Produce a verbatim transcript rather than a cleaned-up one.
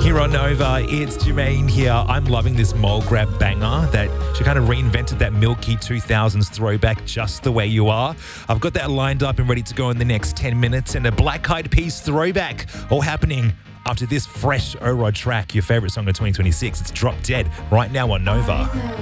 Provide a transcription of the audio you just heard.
Here on Nova, it's Jermaine here. I'm loving this mole grab banger that she kind of reinvented that milky two thousands throwback, Just the Way You Are. I've got that lined up and ready to go in the next ten minutes, and a Black Eyed Peas throwback all happening after this fresh O-Rod track, your favorite song of twenty twenty-six. It's Drop Dead right now on Nova.